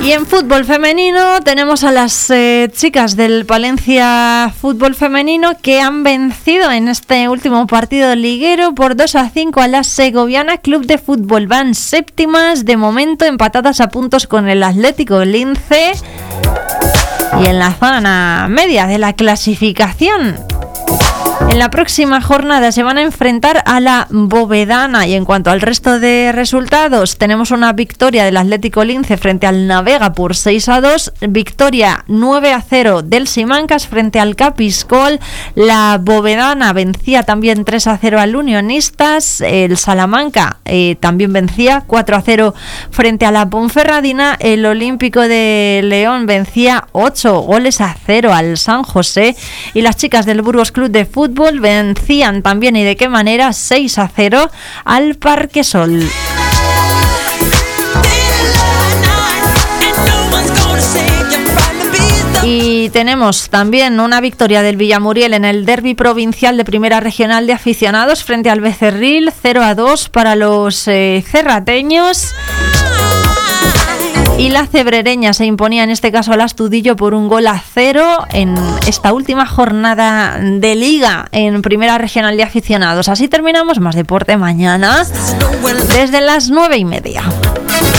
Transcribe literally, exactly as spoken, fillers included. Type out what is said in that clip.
Y en fútbol femenino tenemos a las eh, chicas del Palencia Fútbol Femenino que han vencido en este último partido liguero por dos a cinco a la Segoviana Club de Fútbol. Van séptimas de momento, empatadas a puntos con el Atlético Lince y en la zona media de la clasificación. En la próxima jornada se van a enfrentar a la Bovedana. Y en cuanto al resto de resultados, tenemos una victoria del Atlético Lince frente al Navega por seis a dos, victoria nueve a cero del Simancas frente al Capiscol, la Bovedana vencía también tres a cero al Unionistas, el Salamanca eh, también vencía cuatro a cero frente a la Ponferradina, el Olímpico de León vencía ocho goles a cero al San José y las chicas del Burgos Club de Fútbol vencían también, y de qué manera, seis a cero al Parquesol. Y tenemos también una victoria del Villamuriel en el derbi provincial de Primera Regional de Aficionados frente al Becerril, cero a dos para los eh, cerrateños. Y la cebrereña se imponía en este caso al Astudillo por un gol a cero en esta última jornada de liga en Primera Regional de Aficionados. Así terminamos. Más deporte mañana desde las nueve y media.